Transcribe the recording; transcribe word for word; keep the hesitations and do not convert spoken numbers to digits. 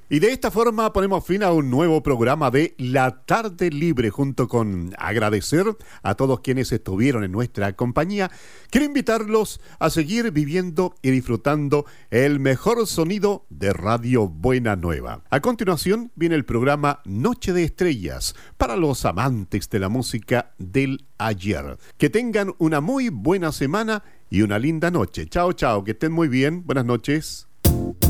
Y de esta forma ponemos fin a un nuevo programa de La Tarde Libre, junto con agradecer a todos quienes estuvieron en nuestra compañía. Quiero invitarlos a seguir viviendo y disfrutando el mejor sonido de Radio Buena Nueva. A continuación viene el programa Noche de Estrellas para los amantes de la música del ayer. Que tengan una muy buena semana y una linda noche. Chao, chao, que estén muy bien. Buenas noches.